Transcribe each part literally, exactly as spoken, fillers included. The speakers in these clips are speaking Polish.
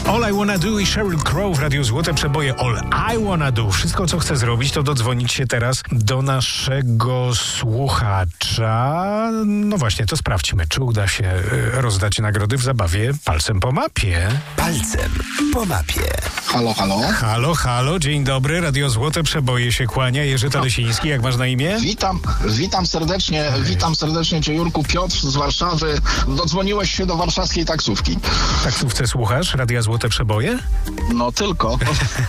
All I Wanna Do i Sheryl Crow w Radiu Złote Przeboje. All I Wanna Do. Wszystko, co chcę zrobić, to dodzwonić się teraz do naszego słuchacza. No właśnie, to sprawdźmy, czy uda się rozdać nagrody w zabawie Palcem po mapie. Palcem po mapie. Halo, halo. Halo, halo, dzień dobry. Radio Złote Przeboje się kłania. Jerzy Talesiński, jak masz na imię? Witam, witam serdecznie, witam serdecznie Cię, Jurku. Piotr z Warszawy. Dodzwoniłeś się do warszawskiej taksówki. Taksówce słuchasz Radia Złote Przeboje? No tylko.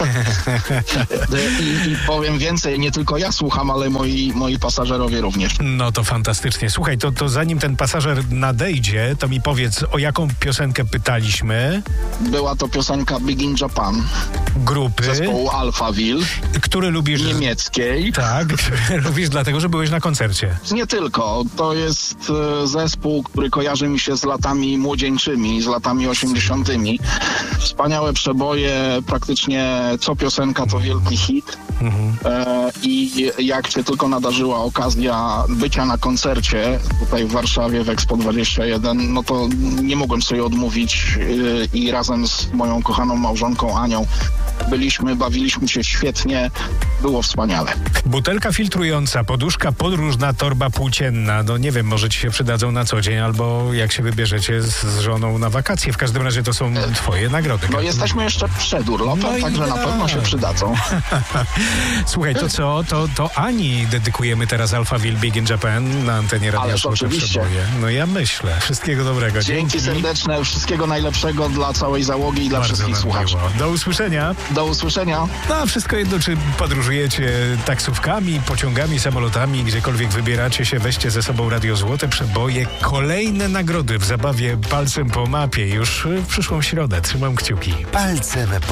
I, I powiem więcej, nie tylko ja słucham, ale moi, moi pasażerowie również. No to fantastycznie. Słuchaj, to, to zanim ten pasażer nadejdzie, to mi powiedz, o jaką piosenkę pytaliśmy? Była to piosenka Big in Japan. Grupy. Zespołu Alphaville. Który lubisz? Niemieckiej. Tak, lubisz dlatego, że byłeś na koncercie. Nie tylko. To jest e, zespół, który kojarzy mi się z latami młodzieńczymi, z latami osiemdziesiątymi. Wspaniałe przeboje, praktycznie co piosenka to wielki hit. Mhm. E, I jak się tylko nadarzyła okazja bycia na koncercie tutaj w Warszawie w Expo dwadzieścia jeden, no to nie mogłem sobie odmówić e, i razem z moją kochaną małżonką Anią byliśmy, bawiliśmy się świetnie, było wspaniale. Butelka filtrująca, poduszka podróżna, torba płócienna. No nie wiem, może ci się przydadzą na co dzień, albo jak się wybierzecie z, z żoną na wakacje. W każdym razie to są twoje nagrody. No jesteśmy jeszcze przed urlopem, no także na pewno się przydadzą. Słuchaj, to co? To, to Ani dedykujemy teraz Alphaville Big in Japan na antenie Radia Ależ Złote oczywiście. Przeboje. No ja myślę. Wszystkiego dobrego. Dzięki, Dzięki serdeczne, wszystkiego najlepszego dla całej załogi i dla Bardzo wszystkich słuchaczy. Miło. Do usłyszenia. Do usłyszenia. No a wszystko jedno, czy podróżujecie taksówkami, pociągami, samolotami, gdziekolwiek wybieracie się, weźcie ze sobą Radio Złote Przeboje. Kolejne nagrody w zabawie Palcem po mapie już w przyszłą środę. Trzymam kciuki. Palcem